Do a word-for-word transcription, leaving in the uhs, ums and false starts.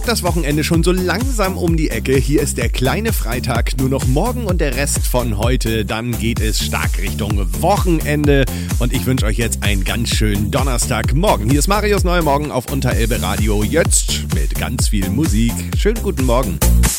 Das Wochenende schon so langsam um die Ecke. Hier ist der kleine Freitag, nur noch morgen und der Rest von heute. Dann geht es stark Richtung Wochenende. Und ich wünsche euch jetzt einen ganz schönen Donnerstagmorgen. Hier ist Marius Neue Morgen auf Unterelbe Radio. Jetzt mit ganz viel Musik. Schönen guten Morgen.